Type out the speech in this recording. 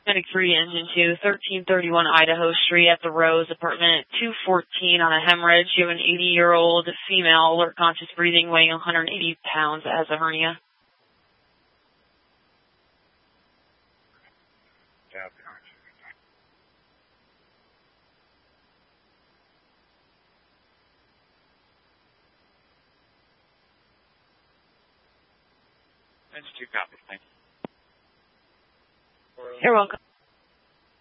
Medic 3, Engine 2, 1331 Idaho Street at the Rose, apartment 214 on a hemorrhage. You have an 80-year-old female, alert conscious breathing, weighing 180 pounds, that has a hernia. That's 2 copies, thank you. You're welcome.